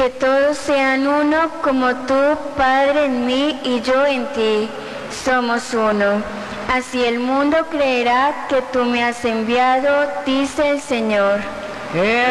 Que todos sean uno como tú, Padre, en mí y yo en ti. Somos uno. Así el mundo creerá que tú me has enviado, dice el Señor.